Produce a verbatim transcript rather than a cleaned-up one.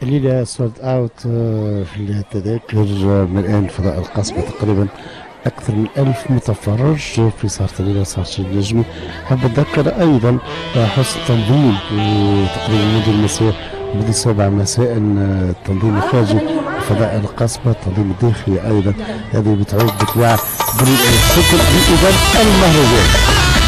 الليلة سولد اوت في التذاكر من الآن فضاء القصبة تقريبا أكثر من ألف متفرج في سهرة الليلة سهرة النجم. حاب أتذكر أيضا حسن تنظيم تقريبا منذ المساء منذ سبعة مساء التنظيم الخارجي فضاء القصبة، التنظيم الداخلي أيضا هذه بتعود بتوع بالخطر بإذن المهرجان.